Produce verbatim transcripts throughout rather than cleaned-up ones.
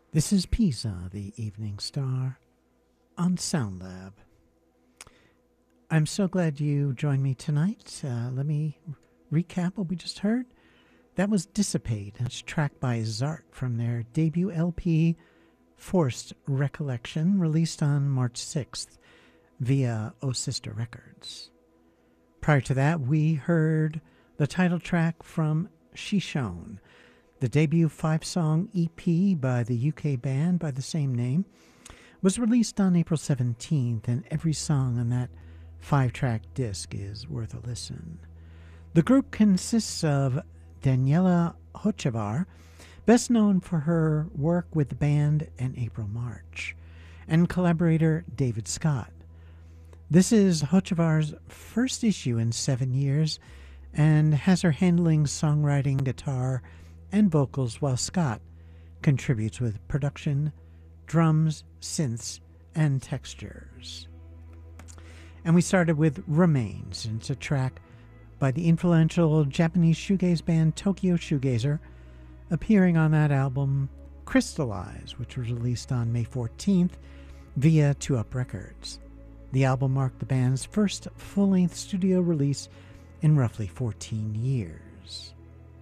This is Pisa, the Evening Star, on Sound Lab. I'm so glad you joined me tonight. Uh, let me recap what we just heard. That was Dissipate, a track by Zart from their debut L P, Forced Recollection, released on March sixth via O Sister Records. Prior to that, we heard the title track from Shishone, the debut five-song E P by the U K band by the same name, was released on April seventeenth, and every song on that five-track disc is worth a listen. The group consists of Daniela Hocevar, best known for her work with the band and April March, and collaborator David Scott. This is Hocevar's first issue in seven years and has her handling songwriting, guitar, and vocals, while Scott contributes with production, drums, synths, and textures. And we started with Remains. It's a track by the influential Japanese shoegaze band Tokyo Shoegazer, appearing on that album Crystallize, which was released on May fourteenth via Two Up Records. The album marked the band's first full-length studio release in roughly fourteen years.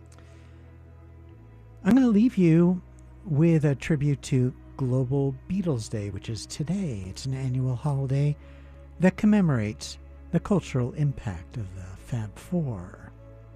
I'm going to leave you with a tribute to Global Beatles Day, which is today. It's an annual holiday that commemorates the cultural impact of the Fab Four.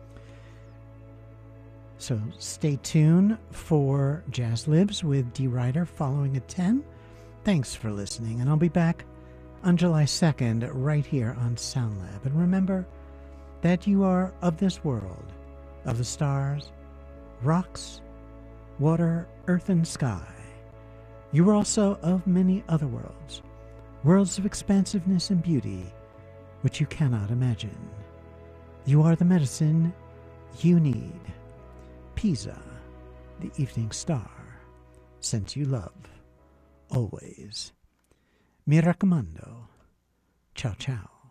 So stay tuned for Jazz Lives with Dee Ryder following at ten. Thanks for listening, and I'll be back on July second right here on Sound Lab. And remember that you are of this world, of the stars, rocks, water, earth, and sky. You are also of many other worlds, worlds of expansiveness and beauty, which you cannot imagine. You are the medicine you need. Pisa, the Evening Star, sends you love, always. Mi raccomando. Ciao, ciao.